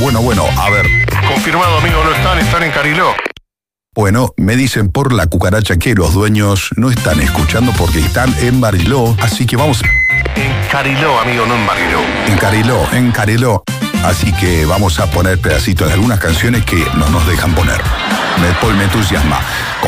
Bueno, a ver. Confirmado, amigo, no están en Cariló. Bueno, me dicen por la cucaracha que los dueños no están escuchando porque están en Bariló, así que vamos... En Cariló, amigo, no en Bariló. En Cariló. Así que vamos a poner pedacitos de algunas canciones que no nos dejan poner. Me entusiasma.